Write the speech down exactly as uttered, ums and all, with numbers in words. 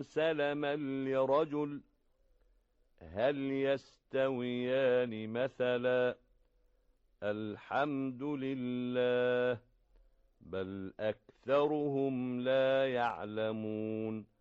سلما لرجل هل يستويان مثلا الحمد لله بل أكثرهم لا يعلمون